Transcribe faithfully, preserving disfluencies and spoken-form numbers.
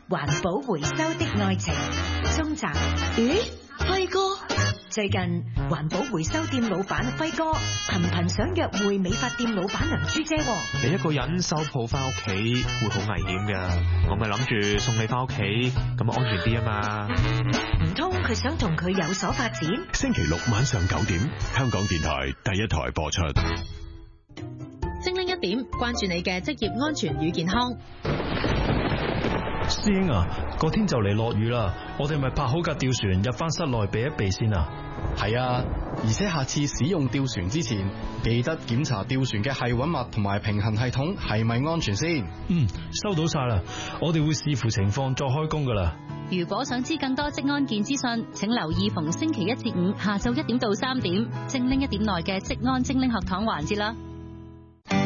環保回收的愛情中集。 咦，輝哥？ 最近環保回收店老闆輝哥頻頻想約會美髮店老闆娘朱姐。 你一個人收鋪翻屋企會好危險噶，我咪諗住送你翻屋企，咁安全啲啊嘛。 唔通佢想同佢有所發展？ 星期六晚上九點，香港電台第一台播出。 精靈一點，關注你嘅職業安全與健康。 師兄啊，個天就嚟落雨啦，我哋咪泊好架吊船入翻室內避一避先啊。 係啊，而且下次使用吊船之前，記得檢查吊船嘅繫穩物同埋平衡系統係咪安全先。 嗯，收到晒啦，我哋會視乎情況再開工噶啦。 如果想知更多職安健資訊，請留意逢星期一至五下晝一點到三點，精靈一點內嘅職安精靈學堂環節啦。